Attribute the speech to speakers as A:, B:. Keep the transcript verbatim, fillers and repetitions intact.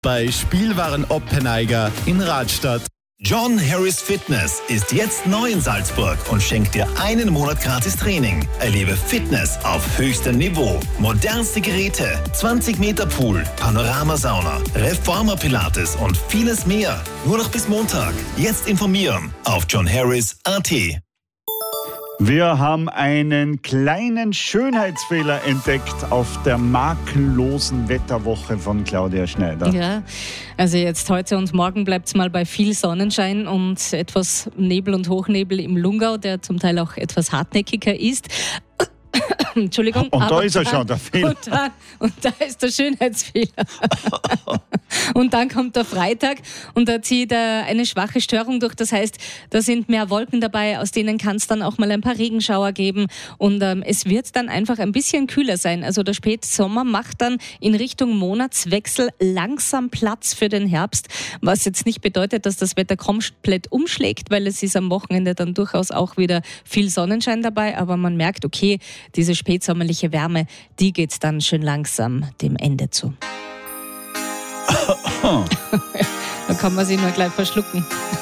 A: bei Spielwaren Oppenheiger in Radstadt.
B: John Harris Fitness ist jetzt neu in Salzburg und schenkt dir einen Monat gratis Training. Erlebe Fitness auf höchstem Niveau. Modernste Geräte, zwanzig Meter Pool, Panoramasauna, Reformer Pilates und vieles mehr. Nur noch bis Montag. Jetzt informieren auf john harris punkt a t.
C: Wir haben einen kleinen Schönheitsfehler entdeckt auf der makellosen Wetterwoche von Claudia Schneider.
D: Ja, also jetzt heute und morgen bleibt es mal bei viel Sonnenschein und etwas Nebel und Hochnebel im Lungau, der zum Teil auch etwas hartnäckiger ist. Entschuldigung.
C: Und da
D: aber
C: ist er
D: dann,
C: schon, der Fehler.
D: Und da, und da ist der Schönheitsfehler. Und dann kommt der Freitag und da zieht er eine schwache Störung durch. Das heißt, da sind mehr Wolken dabei, aus denen kann es dann auch mal ein paar Regenschauer geben. Und ähm, es wird dann einfach ein bisschen kühler sein. Also der Spätsommer macht dann in Richtung Monatswechsel langsam Platz für den Herbst. Was jetzt nicht bedeutet, dass das Wetter komplett umschlägt, weil es ist am Wochenende dann durchaus auch wieder viel Sonnenschein dabei. Aber man merkt, okay, diese spätsommerliche Wärme, die geht dann schön langsam dem Ende zu. Da kann man sich nur gleich verschlucken.